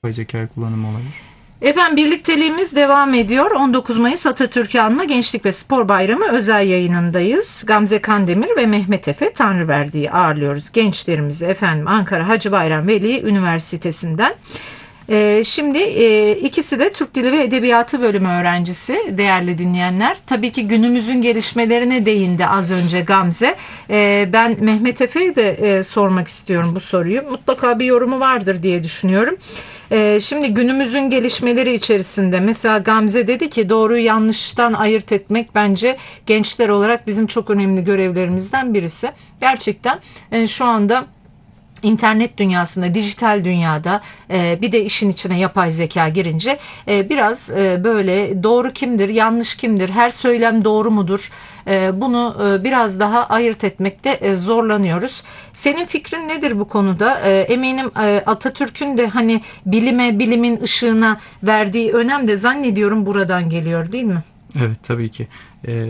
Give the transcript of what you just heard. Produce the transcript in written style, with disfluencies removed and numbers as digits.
yapay zeka kullanımı olabilir? Efendim birlikteliğimiz devam ediyor. 19 Mayıs Atatürk'ü anma Gençlik ve Spor Bayramı özel yayınındayız. Gamze Kandemir ve Mehmet Efe Tanrıverdi'yi ağırlıyoruz. Gençlerimizi efendim Ankara Hacı Bayram Veli Üniversitesi'nden. Şimdi ikisi de Türk Dili ve Edebiyatı bölümü öğrencisi değerli dinleyenler. Tabii ki günümüzün gelişmelerine değindi az önce Gamze. Ben Mehmet Efe'ye de sormak istiyorum bu soruyu. Mutlaka bir yorumu vardır diye düşünüyorum. Şimdi günümüzün gelişmeleri içerisinde mesela Gamze dedi ki doğruyu yanlıştan ayırt etmek bence gençler olarak bizim çok önemli görevlerimizden birisi. Gerçekten şu anda İnternet dünyasında, dijital dünyada bir de işin içine yapay zeka girince biraz böyle doğru kimdir, yanlış kimdir, her söylem doğru mudur? Bunu biraz daha ayırt etmekte zorlanıyoruz. Senin fikrin nedir bu konuda? Eminim Atatürk'ün de hani bilime, bilimin ışığına verdiği önem de zannediyorum buradan geliyor, değil mi? Evet, tabii ki.